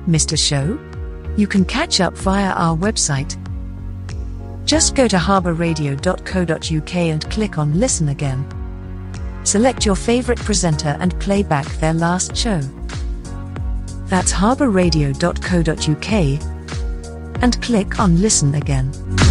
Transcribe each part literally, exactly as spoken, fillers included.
Missed a show? You can catch up via our website. Just go to harbour radio dot co dot uk and click on Listen Again. Select your favourite presenter and play back their last show. That's harbour radio dot co dot uk and click on Listen Again.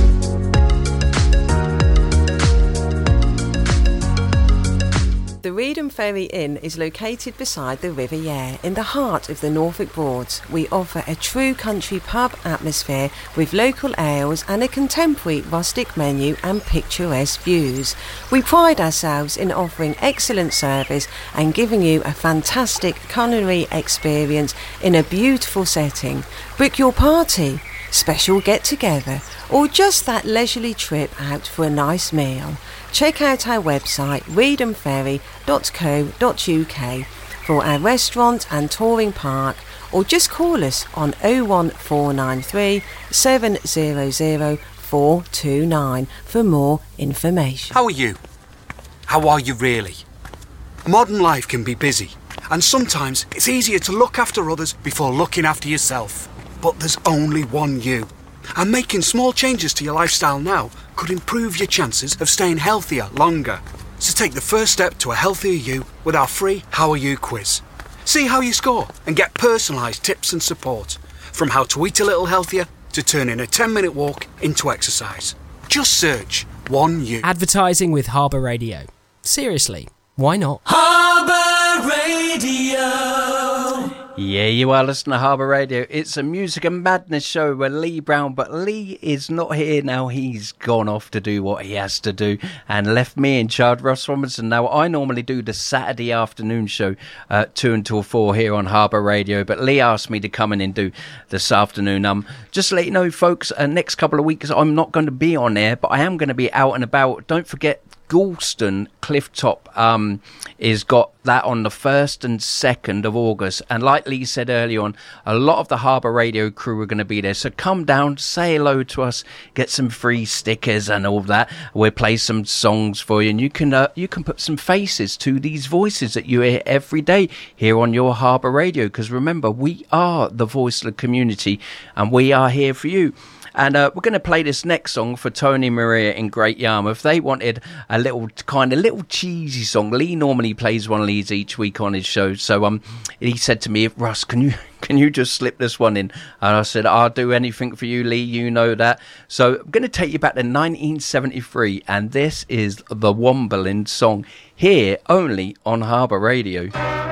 The Reedham Ferry Inn is located beside the River Yare in the heart of the Norfolk Broads. We offer a true country pub atmosphere with local ales and a contemporary rustic menu and picturesque views. We pride ourselves in offering excellent service and giving you a fantastic culinary experience in a beautiful setting. Book your party, special get-together, or just that leisurely trip out for a nice meal. Check out our website reedham ferry dot co dot uk for our restaurant and touring park, or just call us on oh one four nine three, seven zero zero, four two nine for more information. How are you? How are you really? Modern life can be busy, and sometimes it's easier to look after others before looking after yourself. But there's only one you. And making small changes to your lifestyle now could improve your chances of staying healthier longer. So take the first step to a healthier you with our free How Are You quiz. See how you score and get personalised tips and support, from how to eat a little healthier to turning a ten minute walk into exercise. Just search One You. Advertising with Harbour Radio. Seriously, why not? Harbour Radio. Yeah, you are listening to Harbour Radio. It's a music and madness show with Lee Brown, but Lee is not here now. He's gone off to do what he has to do and left me in charge, Ross Robinson. Now, I normally do the Saturday afternoon show, uh, two until four here on Harbour Radio, but Lee asked me to come in and do this afternoon. Um, just to let you know, folks, uh, next couple of weeks I'm not going to be on air, but I am going to be out and about. Don't forget, Galston Clifftop um, is got that on the first and second of August, and like Lee said earlier on, a lot of the Harbour Radio crew are going to be there, so come down, say hello to us, get some free stickers and all that. We'll play some songs for you, and you can uh, you can put some faces to these voices that you hear every day here on your Harbour Radio, because remember, we are the voice of the community and we are here for you. And uh, we're going to play this next song for Tony Maria in Great Yarmouth. They wanted a little kind of little cheesy song. Lee normally plays one of these each week on his show. So um, he said to me, Russ, can you can you just slip this one in? And I said, I'll do anything for you, Lee. You know that. So I'm going to take you back to nineteen seventy-three. And this is the Womberlin song here only on Harbour Radio.